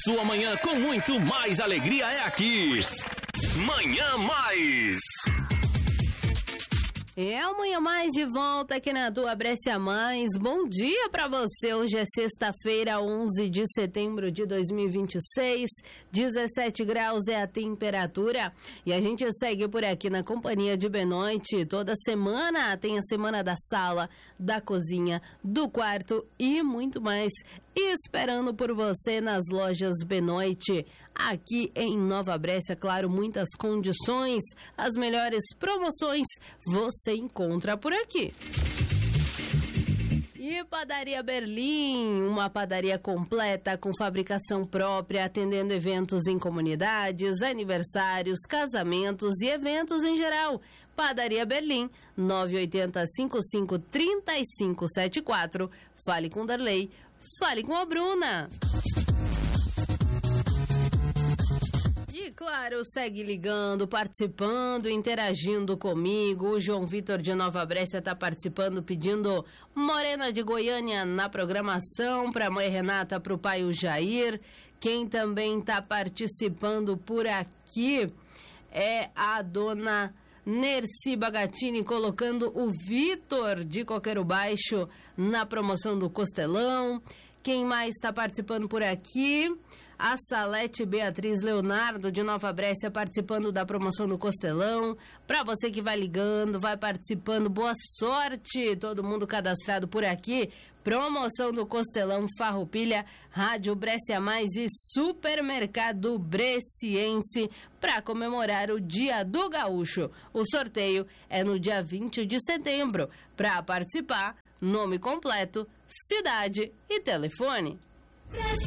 sua manhã com muito mais alegria é aqui. Manhã Mais. É o Manhã Mais de volta aqui na tua Brescia Mais. Bom dia pra você. Hoje é sexta-feira, 11 de setembro de 2026. 17 graus é a temperatura. E a gente segue por aqui na companhia de Benoit. Toda semana tem a semana da sala, da cozinha, do quarto e muito mais. Esperando por você nas lojas Benoit. Aqui em Nova Brescia, claro, muitas condições, as melhores promoções você encontra por aqui. E Padaria Berlim, uma padaria completa com fabricação própria, atendendo eventos em comunidades, aniversários, casamentos e eventos em geral. Padaria Berlim, 980-55-3574. Fale com Darley, fale com a Bruna. E claro, segue ligando, participando, interagindo comigo. O João Vitor de Nova Brescia está participando, pedindo Morena de Goiânia na programação, para a mãe Renata, para o pai o Jair. Quem também está participando por aqui é a dona Nerci Bagatini, colocando o Vitor de Coqueiro Baixo na promoção do Costelão. Quem mais está participando por aqui? A Salete Beatriz Leonardo de Nova Brescia participando da promoção do Costelão. Para você que vai ligando, vai participando, boa sorte, todo mundo cadastrado por aqui. Promoção do Costelão, Farroupilha, Rádio Brescia Mais e Supermercado Bresciense para comemorar o Dia do Gaúcho. O sorteio é no dia 20 de setembro. Para participar, nome completo, cidade e telefone.